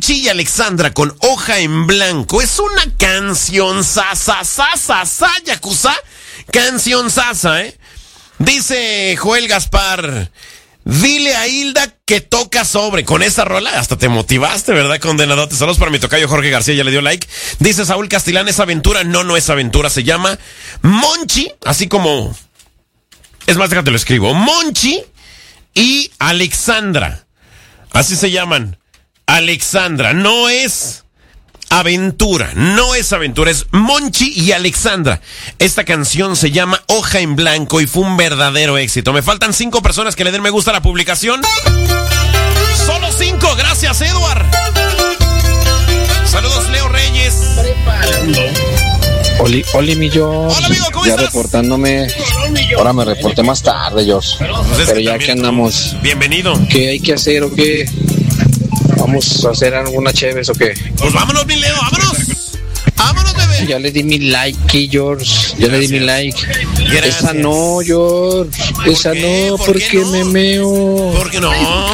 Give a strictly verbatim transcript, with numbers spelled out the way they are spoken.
Monchi y Alexandra con Hoja en Blanco. Es una canción sasa, sasa, sasa, yakuza. Canción sasa, ¿eh? Dice Joel Gaspar, dile a Hilda que toca sobre. Con esa rola hasta te motivaste, ¿verdad, condenadote? Saludos para mi tocayo Jorge García, ya le dio like. Dice Saúl Castilán, ¿es aventura? No, no es aventura, se llama Monchi, así como... Es más, déjate lo escribo. Monchi y Alexandra. Así se llaman. Alexandra. No es aventura. No es aventura. Es Monchi y Alexandra. Esta canción se llama Hoja en Blanco y fue un verdadero éxito. Me faltan cinco personas que le den me gusta a la publicación. Solo cinco. Gracias, Edward. Saludos, Leo Reyes. Preparando. Oli, Oli, mi George. Hola, amigo, ¿cómo ya estás? Reportándome. Ahora me reporté más tarde, George. Pues Pero que ya también, que andamos. Bienvenido. ¿Qué hay que hacer o qué? ¿Vamos a hacer alguna chéves o qué? Pues vámonos, mi Leo, vámonos. Vámonos, bebé. Ya le di mi like, George. Ya Gracias. le di mi like. Gracias. Esa no, George. ¿Por Esa qué? no, ¿Por porque qué no? me meo. ¿Por qué no?